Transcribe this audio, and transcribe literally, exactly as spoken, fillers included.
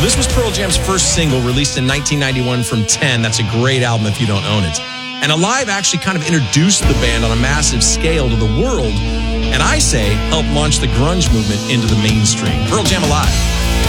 Well, this was Pearl Jam's first single, released in nineteen ninety-one from ten. That's a great album if you don't own it. And Alive actually kind of introduced the band on a massive scale to the world, and I say helped launch the grunge movement into the mainstream. Pearl Jam Alive.